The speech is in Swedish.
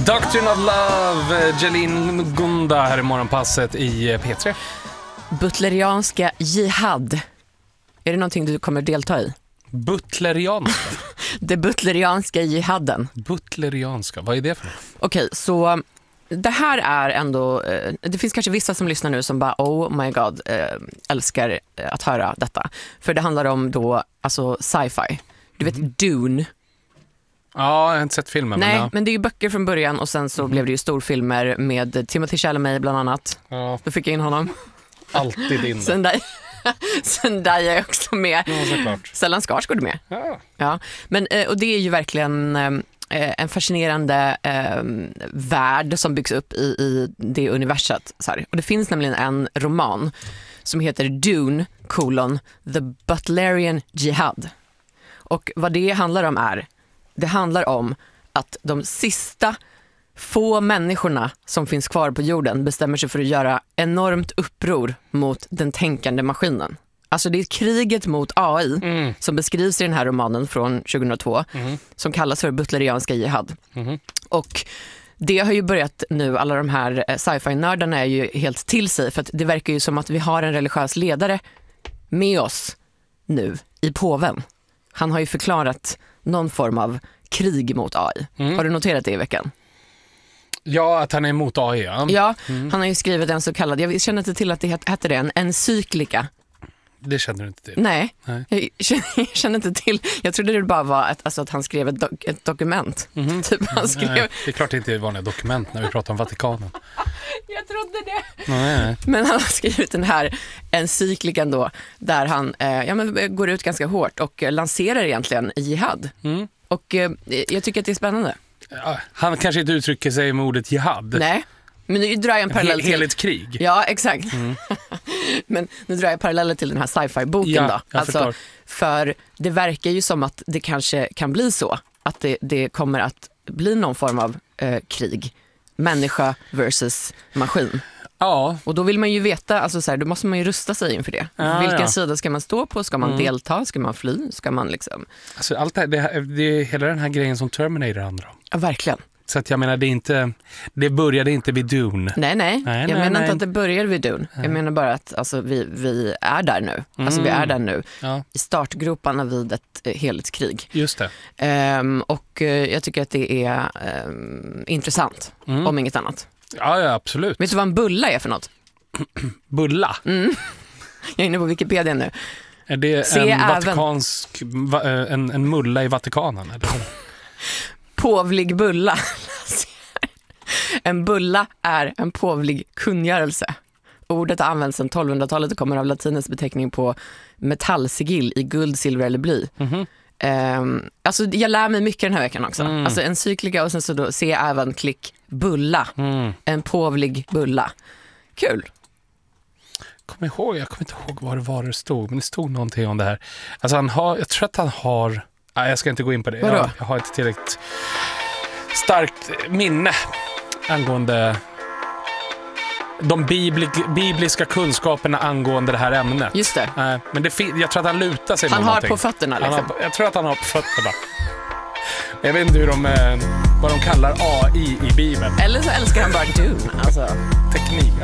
Doctrine of Love, Jelin Gunda här i morgonpasset i P3. Butlerianska jihad. Är det någonting du kommer delta i? Butlerianska? Det butlerianska jihaden. Butlerianska, vad är det för något? Okej, så det här är ändå... Det finns kanske vissa som lyssnar nu som bara, oh my god, älskar att höra detta. För det handlar om då, alltså sci-fi. Du vet, Dune. Ja, jag har inte sett filmen. Nej, men det är ju böcker från början och sen så blev det ju storfilmer med Timothée Chalamet bland annat. Ja. Då fick jag in honom. Alltid in. Sen där är jag också med. Ja, såklart. Stellan Skarsgård med. Ja. Men, och det är ju verkligen en fascinerande värld som byggs upp i det universet. Så här. Och det finns nämligen en roman som heter Dune, The Butlerian Jihad. Och vad det handlar om är, det handlar om att de sista få människorna som finns kvar på jorden bestämmer sig för att göra enormt uppror mot den tänkande maskinen. Alltså det är kriget mot AI som beskrivs i den här romanen från 2002 som kallas för Butlerianska jihad. Och det har ju börjat nu, alla de här sci-fi-nördarna är ju helt till sig för att det verkar ju som att vi har en religiös ledare med oss nu i påven. Han har ju förklarat någon form av krig mot AI. Har du noterat det i veckan? Ja, att han är emot AI. Ja, han har ju skrivit en så kallad, jag känner inte till att det hette det, en encyklika. Det känner du inte till? Nej. Jag känner inte till. Jag trodde det bara var att han skrev ett dokument. Typ han skrev... Nej, det är klart det inte är vanliga dokument när vi pratar om Vatikanen. Jag trodde det. Nej. Men han har skrivit den här encyklikan då, där han går ut ganska hårt och lanserar egentligen jihad. Och jag tycker att det är spännande. Ja, han kanske inte uttrycker sig med ordet jihad. Nej. Men nu drar jag en parallell till... Helhetskrig. Ja, exakt. Men nu drar jag paralleller till den här sci-fi-boken då. Alltså, för det verkar ju som att det kanske kan bli så. Att det kommer att bli någon form av krig. Människa versus maskin. Ja. Och då vill man ju veta, alltså så här, då måste man ju rusta sig inför det. Vilken sida ska man stå på? Ska man delta? Ska man fly? Ska man liksom... Alltså allt det är hela den här grejen som Terminator handlar om. Ja, verkligen. Så att jag menar, det började inte vid Dune. Nej. Jag menar inte att det börjar vid Dune. Jag menar bara att alltså, vi är där nu. Alltså vi är där nu. Ja. I startgroparna vid ett helhetskrig. Just det. Och jag tycker att det är intressant, om inget annat. Ja, absolut. Vet du vad en bulla är för något? Bulla? Jag är inne på Wikipedia nu. Är det en mulla i Vatikanen? Eller? Påvlig bulla. En bulla är en påvlig kungörelse. Ordet används sedan 1200-talet och kommer av latinets beteckning på metallsigill i guld, silver eller bly. Alltså jag lär mig mycket den här veckan också. Alltså encyklika och sen så då ser jag även bulla. En påvlig bulla. Kul. Jag kommer inte ihåg vad det stod, men det stod någonting om det här. Alltså jag tror att han har... Nej, jag ska inte gå in på det. Jag har ett tillräckligt starkt minne angående de bibliska kunskaperna angående det här ämnet. Just det. Men jag tror att han lutar sig mot någonting. Han har på fötterna liksom. Jag tror att han har på fötterna. Jag vet inte vad de kallar AI i Bibeln. Eller så älskar han bara Dune. Alltså. Teknik.